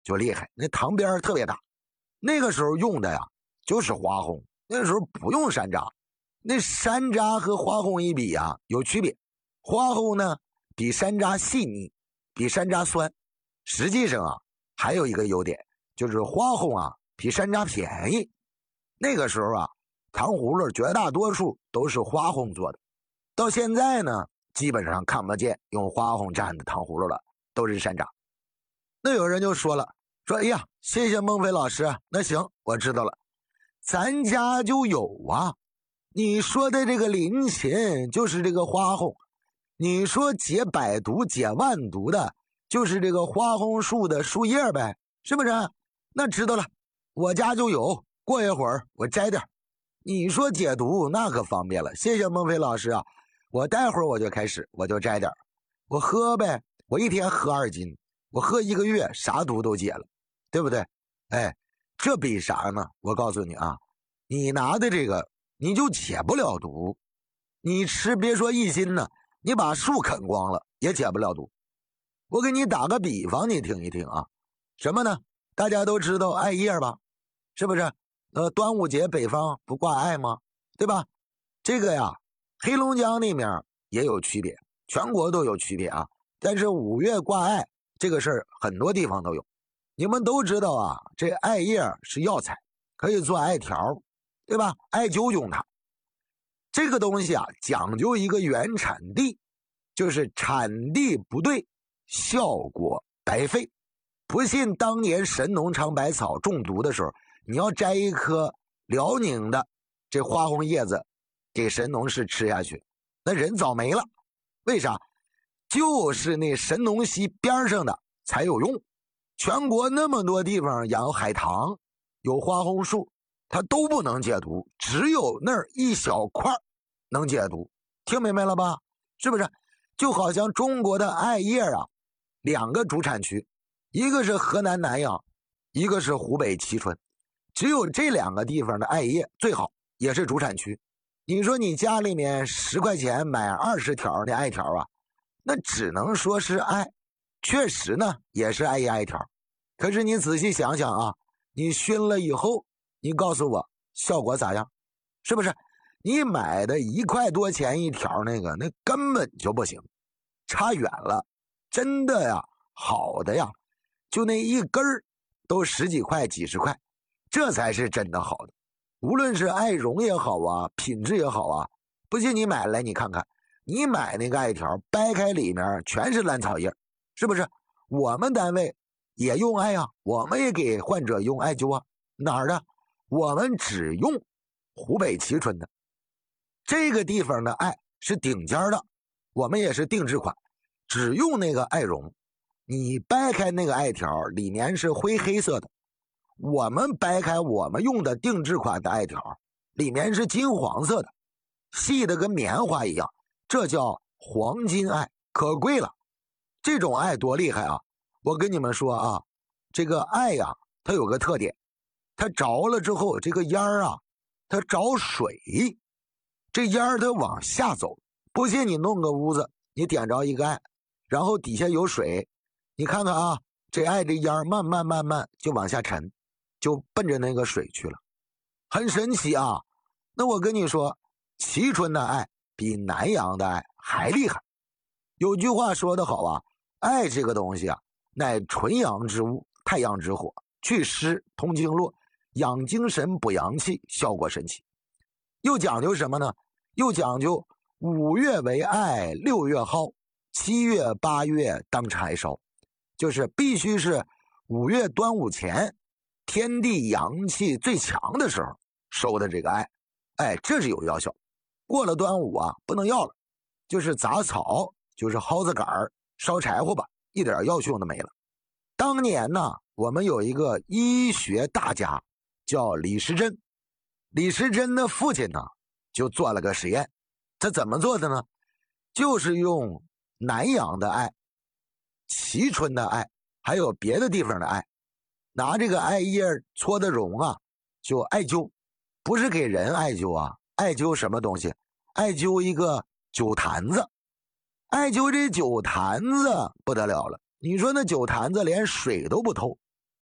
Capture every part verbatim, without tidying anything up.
就厉害，那塘边特别大。那个时候用的呀就是花红，那个时候不用山楂。那山楂和花红一比啊有区别，花红呢比山楂细腻，比山楂酸。实际上啊还有一个优点，就是花红啊比山楂便宜。那个时候啊糖葫芦绝大多数都是花红做的，到现在呢基本上看不见用花红蘸的糖葫芦了，都是山楂。那有人就说了，说哎呀，谢谢孟非老师，那行我知道了，咱家就有啊。你说的这个林芹就是这个花红，你说解百毒解万毒的就是这个花红树的树叶呗，是不是？那知道了，我家就有，过一会儿我摘点。你说解毒那可方便了，谢谢孟非老师啊，我待会儿我就开始，我就摘点，我喝呗，我一天喝二斤，我喝一个月啥毒都解了，对不对？哎，这比啥呢？我告诉你啊，你拿的这个你就解不了毒，你吃别说一斤呢，你把树啃光了也解不了毒。我给你打个比方，你听一听啊，什么呢？大家都知道艾叶吧，是不是？呃，端午节北方不挂艾吗？对吧？这个呀，黑龙江那面也有区别，全国都有区别啊。但是五月挂艾这个事儿，很多地方都有。你们都知道啊，这艾叶是药材，可以做艾条，对吧？艾灸用它。这个东西啊，讲究一个原产地，就是产地不对，效果白费。不信当年神农尝百草中毒的时候，你要摘一颗辽宁的这花红叶子给神农氏吃下去，那人早没了。为啥？就是那神农溪边上的才有用。全国那么多地方养海棠，有花红树，它都不能解毒，只有那儿一小块能解毒。听明白了吧？是不是？就好像中国的艾叶啊，两个主产区，一个是河南南阳，一个是湖北蕲春，只有这两个地方的艾叶最好，也是主产区。你说你家里面十块钱买二十条的艾条啊，那只能说是艾，确实呢也是艾叶艾条。可是你仔细想想啊，你熏了以后，你告诉我效果咋样？是不是？你买的一块多钱一条那个，那根本就不行，差远了。真的呀，好的呀，就那一根儿都十几块几十块，这才是真的好的。无论是艾绒也好啊，品质也好啊，不信你买来你看看，你买那个艾条掰开里面全是兰草叶，是不是？我们单位也用艾啊，我们也给患者用艾灸啊。哪儿的？我们只用湖北蕲春的，这个地方的艾是顶尖的，我们也是定制款，只用那个艾绒。你掰开那个艾条里面是灰黑色的，我们掰开我们用的定制款的艾条里面是金黄色的，细的跟棉花一样，这叫黄金艾，可贵了。这种艾多厉害啊，我跟你们说啊，这个艾呀、啊、它有个特点，它着了之后这个烟儿啊，它着水，这烟儿它往下走。不信你弄个屋子，你点着一个艾，然后底下有水，你看看啊，这艾这烟儿慢慢慢慢就往下沉，就奔着那个水去了，很神奇啊。那我跟你说，蕲春的艾比南阳的艾还厉害。有句话说得好啊，艾这个东西啊，乃纯阳之物，太阳之火，祛湿通经络，养精神补阳气，效果神奇。又讲究什么呢？又讲究五月为艾，六月蒿，七月八月当柴烧，就是必须是五月端午前，天地阳气最强的时候收的这个艾，哎，这是有药效。过了端午啊，不能要了，就是杂草，就是蒿子杆儿，烧柴火吧，一点药用都没了。当年呢，我们有一个医学大家叫李时珍，李时珍的父亲呢就做了个实验，他怎么做的呢？就是用南阳的艾、蕲春的艾，还有别的地方的艾，拿这个艾叶搓的绒啊，就艾灸，不是给人艾灸啊，艾灸什么东西？艾灸一个酒坛子，艾灸这酒坛子不得了了。你说那酒坛子连水都不透，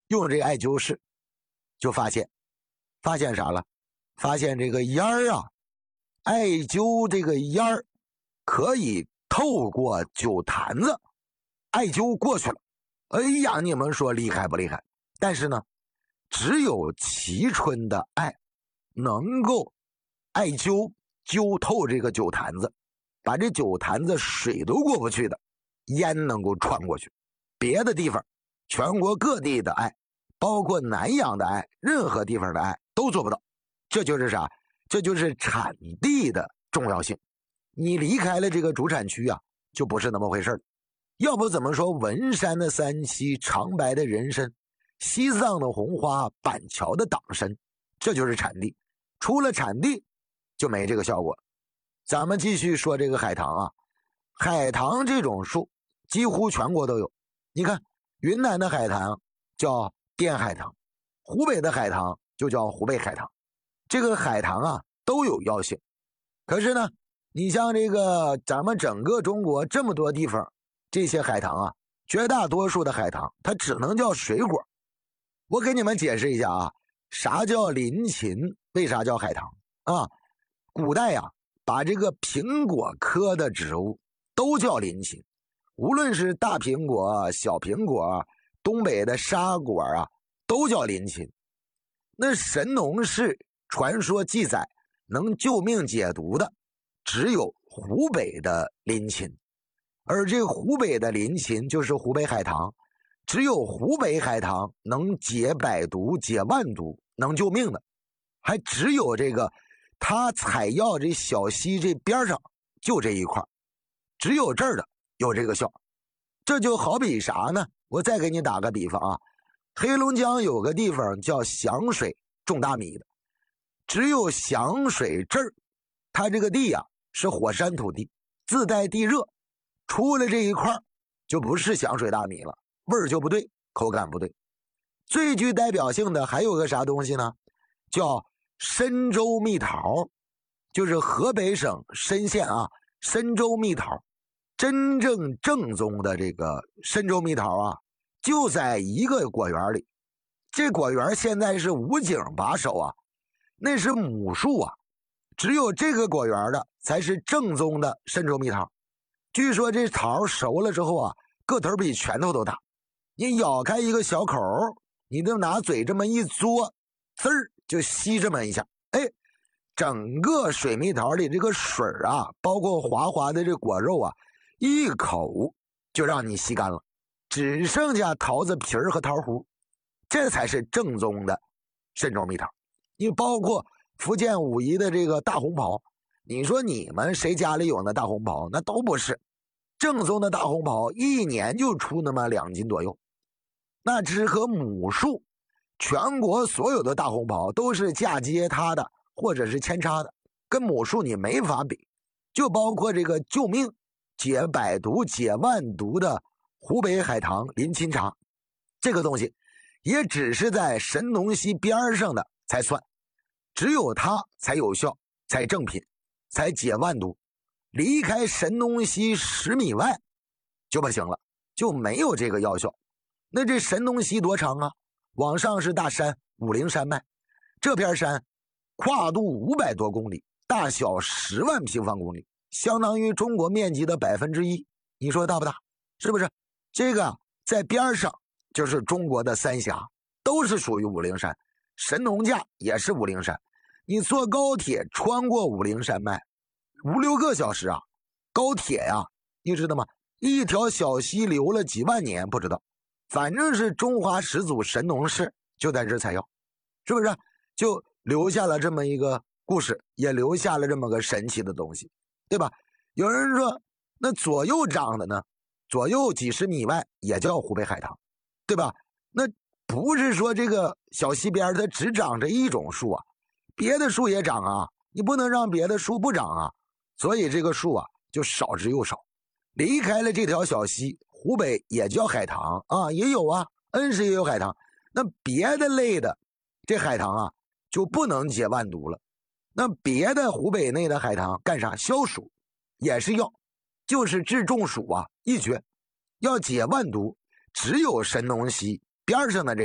用这艾灸试，就发现发现啥了？发现这个烟儿啊，艾灸这个烟儿可以透过酒坛子，艾灸过去了。哎呀，你们说厉害不厉害？但是呢，只有蕲春的艾能够艾灸灸透这个酒坛子，把这酒坛子水都过不去的烟能够穿过去。别的地方，全国各地的艾，包括南阳的艾，任何地方的艾都做不到。这就是啥？这就是产地的重要性。你离开了这个主产区啊，就不是那么回事了。要不怎么说文山的三七，长白的人参，西藏的红花，板桥的党参，这就是产地。除了产地就没这个效果。咱们继续说这个海棠啊，海棠这种树几乎全国都有。你看云南的海棠叫滇海棠，湖北的海棠就叫湖北海棠。这个海棠啊都有药性。可是呢，你像这个咱们整个中国这么多地方，这些海棠啊，绝大多数的海棠它只能叫水果。我给你们解释一下啊，啥叫林檎，为啥叫海棠啊？古代啊，把这个苹果科的植物都叫林檎，无论是大苹果、小苹果、东北的沙果啊，都叫林檎。那神农氏传说记载能救命解毒的只有湖北的林檎，而这湖北的林檎就是湖北海棠，只有湖北海棠能解百毒、解万毒，能救命的，还只有这个它采药这小溪这边上就这一块，只有这儿的有这个效。这就好比啥呢？我再给你打个比方啊，黑龙江有个地方叫响水，种大米的，只有响水这儿，它这个地啊是火山土地，自带地热，出了这一块就不是响水大米了，味儿就不对，口感不对。最具代表性的还有个啥东西呢？叫深州蜜桃，就是河北省深县啊，深州蜜桃。真正正宗的这个深州蜜桃啊，就在一个果园里。这果园现在是武警把守啊，那是母树啊，只有这个果园的才是正宗的深州蜜桃。据说这桃熟了之后啊，个头比拳头都大，你咬开一个小口，你就拿嘴这么一嘬，滋儿就吸这么一下，哎，整个水蜜桃里这个水啊，包括滑滑的这果肉啊，一口就让你吸干了，只剩下桃子皮儿和桃核，这才是正宗的深州蜜桃。你包括福建武夷的这个大红袍，你说你们谁家里有那大红袍？那都不是正宗的大红袍，一年就出那么两斤左右，那只和母树。全国所有的大红袍都是嫁接它的，或者是扦插的，跟母树你没法比。就包括这个救命、解百毒、解万毒的湖北海棠林檎茶，这个东西也只是在神农溪边上的才算，只有它才有效，才正品，才解万毒。离开神农溪十米外就不行了，就没有这个药效。那这神农溪多长啊？往上是大山武陵山脉，这片山跨度五百多公里，大小十万平方公里，相当于中国面积的百分之一。你说大不大？是不是？这个在边上就是中国的三峡，都是属于武陵山，神农架也是武陵山。你坐高铁穿过武陵山脉，五六个小时啊！高铁呀、啊，你知道吗？一条小溪流了几万年，不知道。反正是中华始祖神农氏就在这采药，是不是？就留下了这么一个故事，也留下了这么个神奇的东西，对吧？有人说，那左右长的呢？左右几十米外也叫湖北海棠，对吧？那不是说这个小溪边它只长着一种树啊，别的树也长啊，你不能让别的树不长啊，所以这个树啊就少之又少。离开了这条小溪，湖北也叫海棠啊，也有啊，恩施也有海棠。那别的类的这海棠啊，就不能解万毒了。那别的湖北内的海棠干啥？消暑，也是药，就是治中暑啊，一绝。要解万毒，只有神农溪边上的这个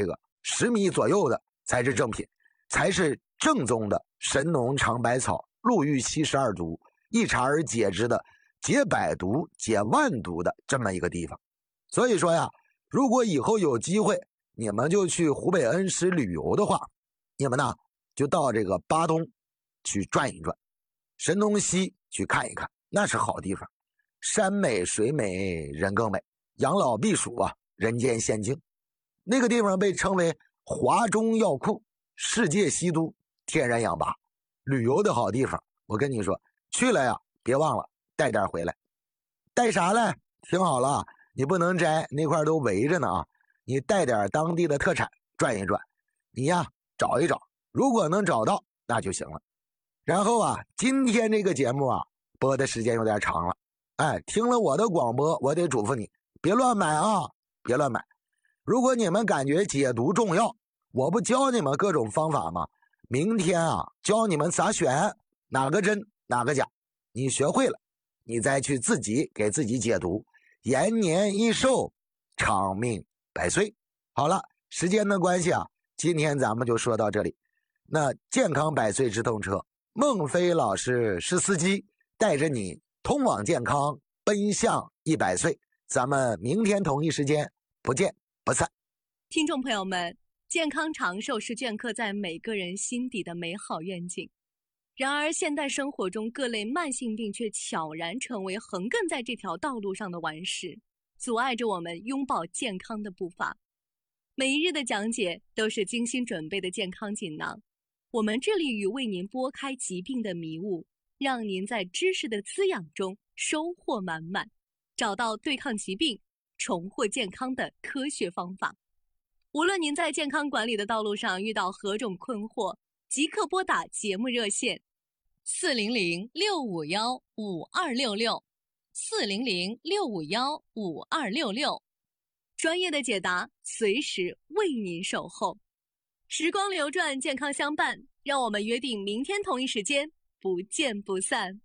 十米左右的才是正品，才是正宗的神农尝百草，陆玉七十二毒，一查而解之的解百毒解万毒的这么一个地方。所以说呀，如果以后有机会你们就去湖北恩施旅游的话，你们呢就到这个巴东去转一转，神农溪去看一看，那是好地方，山美水美人更美，养老避暑啊，人间仙境。那个地方被称为华中药库，世界稀都，天然氧吧，旅游的好地方。我跟你说，去了呀别忘了带点回来。带啥来？听好了，你不能摘，那块都围着呢啊！你带点当地的特产转一转，你呀找一找，如果能找到那就行了。然后啊，今天这个节目啊播的时间有点长了，哎，听了我的广播，我得嘱咐你别乱买啊，别乱买。如果你们感觉解毒重要，我不教你们各种方法吗？明天啊教你们咋选，哪个真哪个假，你学会了你再去自己给自己解毒，延年益寿，长命百岁。好了，时间的关系啊，今天咱们就说到这里。那健康百岁直通车，孟非老师是司机，带着你通往健康，奔向一百岁。咱们明天同一时间不见不散。 听众朋友们，健康长寿是镌刻在每个人心底的美好愿景。然而现代生活中各类慢性病却悄然成为横亘在这条道路上的顽石，阻碍着我们拥抱健康的步伐。每一日的讲解都是精心准备的健康锦囊，我们致力于为您拨开疾病的迷雾，让您在知识的滋养中收获满满，找到对抗疾病、重获健康的科学方法。无论您在健康管理的道路上遇到何种困惑，即刻拨打节目热线四零零六五幺五二六六四零零六五幺五二六六，专业的解答随时为您守候。时光流转，健康相伴，让我们约定明天同一时间不见不散。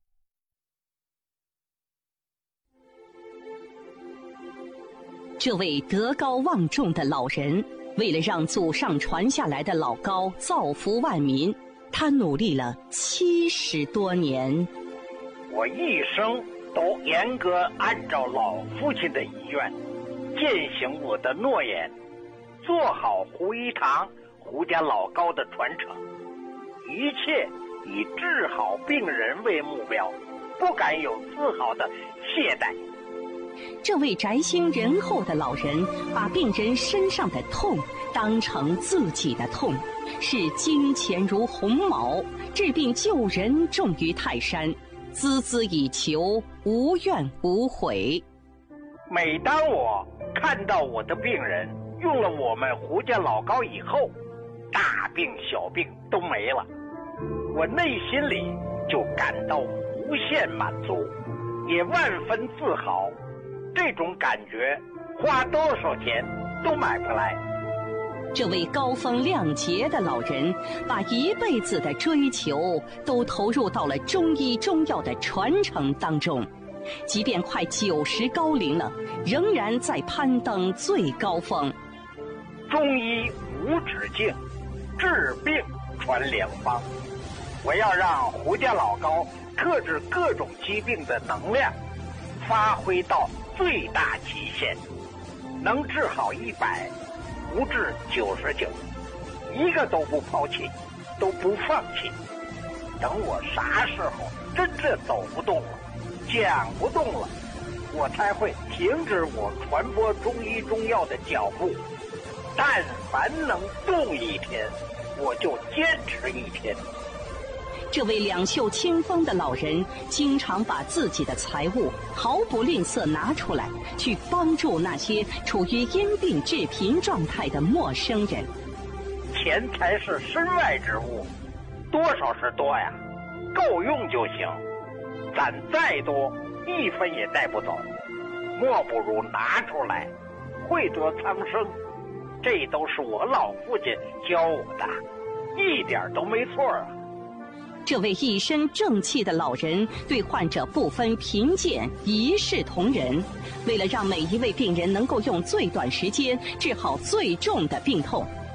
这位德高望重的老人，为了让祖上传下来的老高造福万民，他努力了七十多年。 我一生都严格按照老父亲的遗愿，践行我的诺言，做好胡一堂胡家老高的传承，一切以治好病人为目标，不敢有丝毫的懈怠。 这位宅心仁厚的老人，把病人身上的痛当成自己的痛，视金钱如鸿毛，治病救人重于泰山，孜孜以求，无怨无悔。 每当我看到我的病人用了我们胡家老高以后，大病小病都没了，我内心里就感到无限满足，也万分自豪。这种感觉花多少钱都买不来。 这位高风亮节的老人，把一辈子的追求都投入到了中医中药的传承当中，即便快九十高龄了，仍然在攀登最高峰。 中医无止境，治病传良方。我要让胡家老高克制各种疾病的能量发挥到最大极限，能治好一百，不治九十九，一个都不抛弃，都不放弃。等我啥时候真正走不动了，讲不动了，我才会停止我传播中医中药的脚步。但凡能动一天，我就坚持一天。 这位两袖清风的老人，经常把自己的财物毫不吝啬拿出来，去帮助那些处于因病致贫状态的陌生人。 钱财是身外之物，多少是多呀，够用就行。攒再多，一分也带不走，莫不如拿出来，惠泽苍生。这都是我老父亲教我的，一点都没错啊。 这位一身正气的老人对患者不分贫贱，一视同仁。为了让每一位病人能够用最短时间治好最重的病痛，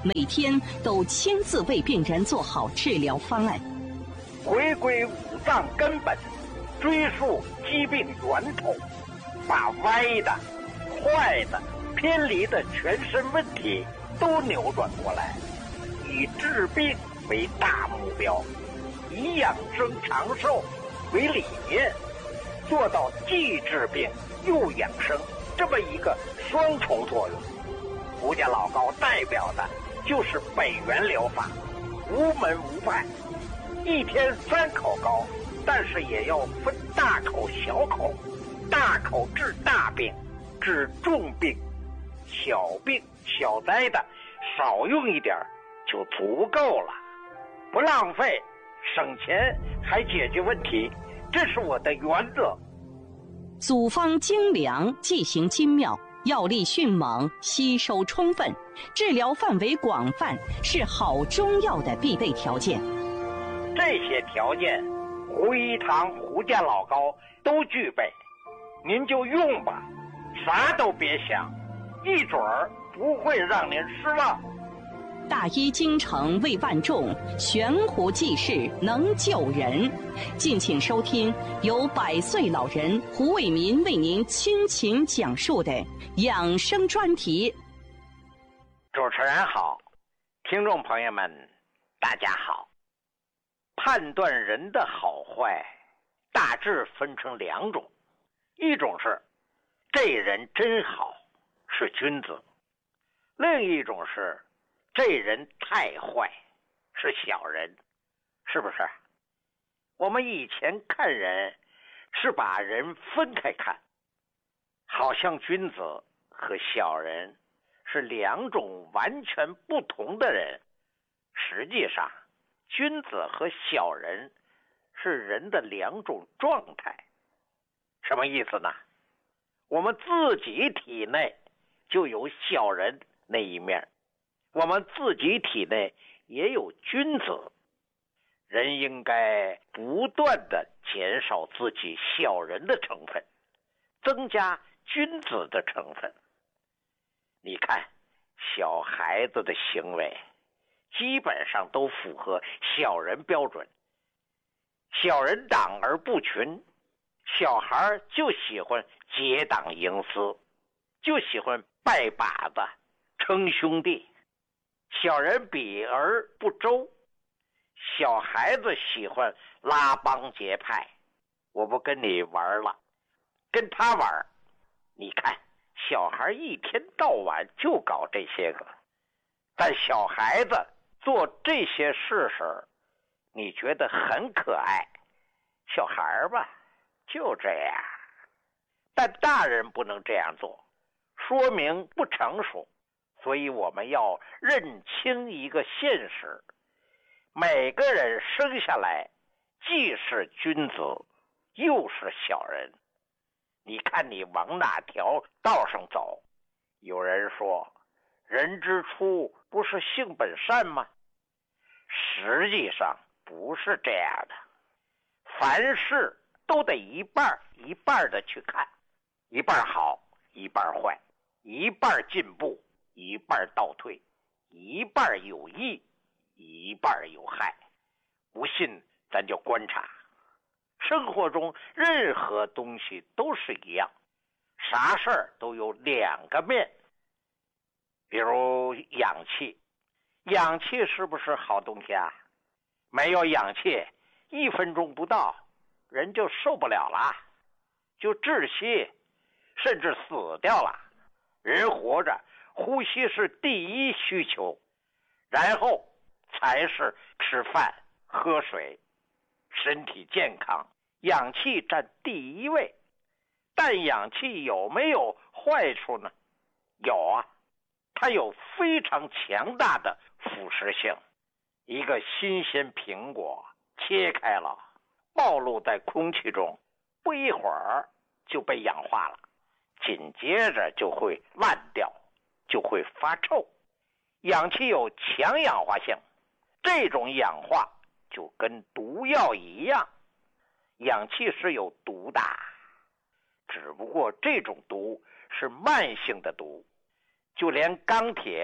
每天都亲自为病人做好治疗方案。 回归五脏根本，追溯疾病源头，把歪的、坏的、偏离的全身问题都扭转过来，以治病为大目标，以养生长寿为理念，做到既治病又养生这么一个双重作用。胡家老高代表的就是北元疗法，无门无派，一天三口膏，但是也要分大口小口，大口治大病，治重病，小病小灾的少用一点就足够了，不浪费，省钱还解决问题，这是我的原则。 组方精良，剂型精妙，药力迅猛，吸收充分，治疗范围广泛，是好中药的必备条件。 这些条件，胡一堂、胡家老高都具备，您就用吧，啥都别想，一准儿不会让您失望。 大医精诚为万众，悬壶济世能救人。敬请收听由百岁老人胡伟民为您倾情讲述的养生专题。 主持人好，听众朋友们大家好。判断人的好坏大致分成两种，一种是这人真好，是君子；另一种是这人太坏，是小人，是不是？我们以前看人是把人分开看，好像君子和小人是两种完全不同的人。实际上，君子和小人是人的两种状态。什么意思呢？我们自己体内就有小人那一面，我们自己体内也有君子，人应该不断的减少自己小人的成分，增加君子的成分。你看，小孩子的行为基本上都符合小人标准，小人党而不群，小孩就喜欢结党营私，就喜欢拜把子称兄弟，小人比而不周，小孩子喜欢拉帮结派，我不跟你玩了，跟他玩。你看，小孩一天到晚就搞这些个，但小孩子做这些事时，你觉得很可爱，小孩吧就这样。但大人不能这样做，说明不成熟。所以我们要认清一个现实，每个人生下来既是君子又是小人。你看你往哪条道上走，有人说人之初不是性本善吗？实际上不是这样的，凡事都得一半一半的去看，一半好一半坏，一半进步一半倒退，一半有益一半有害。不信咱就观察，生活中任何东西都是一样，啥事儿都有两个面。比如氧气，氧气是不是好东西啊？没有氧气，一分钟不到人就受不了了，就窒息，甚至死掉了。人活着，呼吸是第一需求，然后才是吃饭喝水，身体健康，氧气占第一位。但氧气有没有坏处呢？有啊，它有非常强大的腐蚀性。一个新鲜苹果切开了，暴露在空气中，不一会儿就被氧化了，紧接着就会烂掉，就会发臭。氧气有强氧化性，这种氧化就跟毒药一样，氧气是有毒的，只不过这种毒是慢性的毒，就连钢铁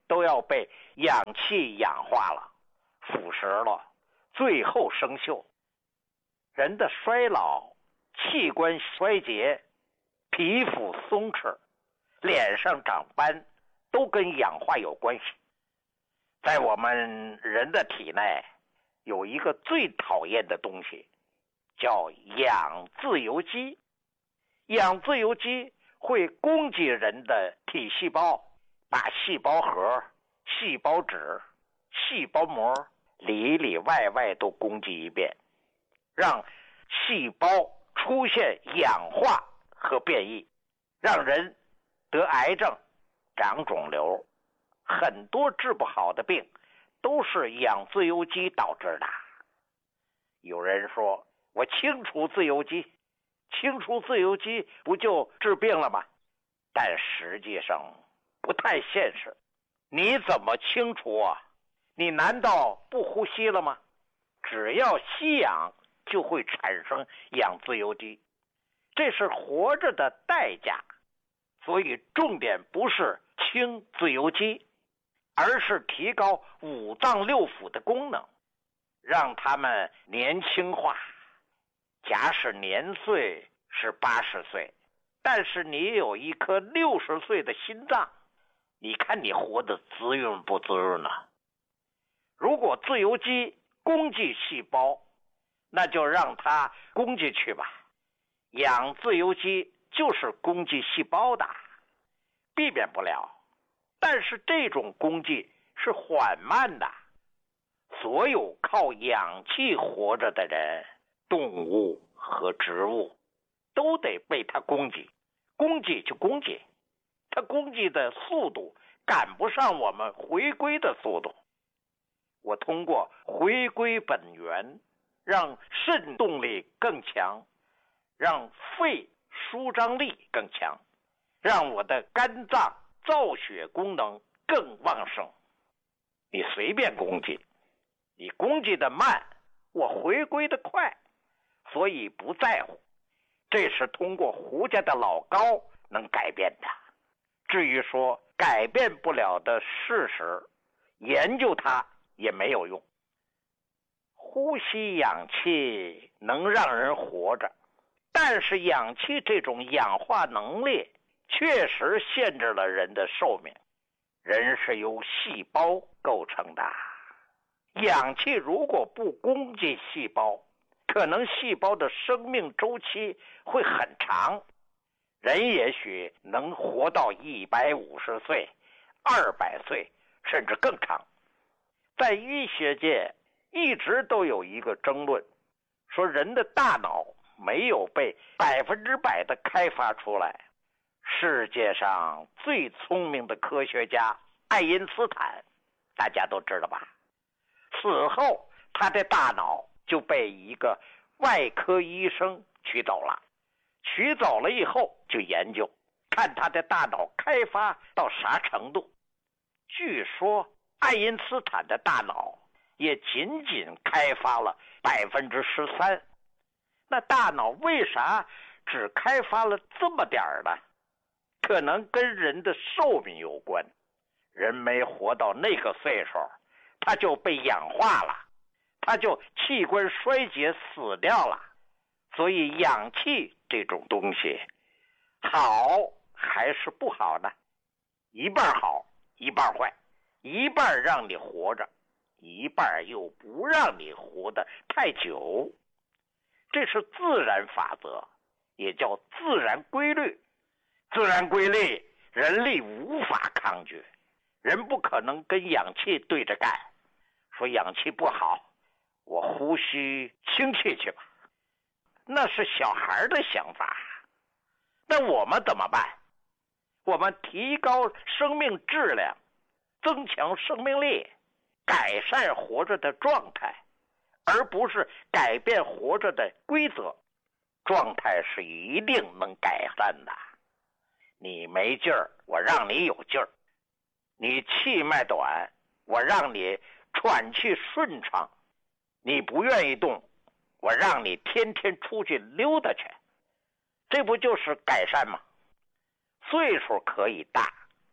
都要被氧气氧化了，腐蚀了，最后生锈。人的衰老、器官衰竭、皮肤松弛、脸上长斑，都跟氧化有关系。在我们人的体内有一个最讨厌的东西，叫氧自由基。氧自由基会攻击人的体细胞，把细胞核、细胞质、细胞膜里里外外都攻击一遍，让细胞出现氧化和变异，让人得癌症、长肿瘤。很多治不好的病都是氧自由基导致的。有人说，我清除自由基，清除自由基不就治病了吗？但实际上不太现实。你怎么清除啊？你难道不呼吸了吗？只要吸氧就会产生氧自由基，这是活着的代价。所以重点不是清自由基，而是提高五脏六腑的功能，让他们年轻化。假使年岁是八十岁，但是你有一颗六十岁的心脏，你看你活得滋润不滋润呢？如果自由基攻击细胞，那就让它攻击去吧。氧自由基就是攻击细胞的，避免不了。但是这种攻击是缓慢的。所有靠氧气活着的人，动物和植物，都得被它攻击。攻击就攻击，它攻击的速度赶不上我们回归的速度。我通过回归本源，让肾动力更强，让肺舒张力更强，让我的肝脏造血功能更旺盛。你随便攻击，你攻击的慢，我回归的快，所以不在乎。这是通过胡家的老高能改变的。至于说改变不了的事实，研究它也没有用。呼吸氧气能让人活着，但是氧气这种氧化能力确实限制了人的寿命。人是由细胞构成的，氧气如果不攻击细胞，可能细胞的生命周期会很长，人也许能活到一百五十岁、二百岁，甚至更长。在医学界一直都有一个争论，说人的大脑没有被百分之百的开发出来。世界上最聪明的科学家爱因斯坦，大家都知道吧？死后他的大脑就被一个外科医生取走了，取走了以后就研究，看他的大脑开发到啥程度。据说爱因斯坦的大脑也仅仅开发了百分之十三，那大脑为啥只开发了这么点儿呢？可能跟人的寿命有关，人没活到那个岁数，他就被氧化了，他就器官衰竭死掉了。所以氧气这种东西，好还是不好呢？一半好，一半坏，一半让你活着，一半又不让你活得太久。这是自然法则，也叫自然规律。自然规律人力无法抗拒，人不可能跟氧气对着干，说氧气不好，我呼吸氢气去吧，那是小孩的想法。那我们怎么办？我们提高生命质量，增强生命力，改善活着的状态，而不是改变活着的规则。状态是一定能改善的。你没劲儿，我让你有劲儿；你气脉短，我让你喘气顺畅；你不愿意动，我让你天天出去溜达去。这不就是改善吗？岁数可以大，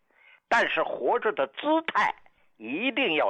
但是活着的姿态一定要